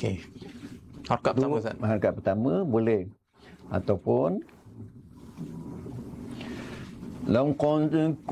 Okey. Harakat pertama, Ustaz. Harakat pertama boleh. Ataupun laum